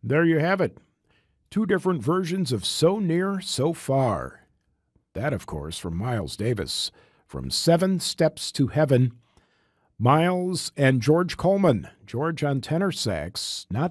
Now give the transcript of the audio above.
There you have it. Two different versions of So Near, So Far. That, of course, from Miles Davis. From Seven Steps to Heaven, Miles and George Coleman. George on tenor sax, not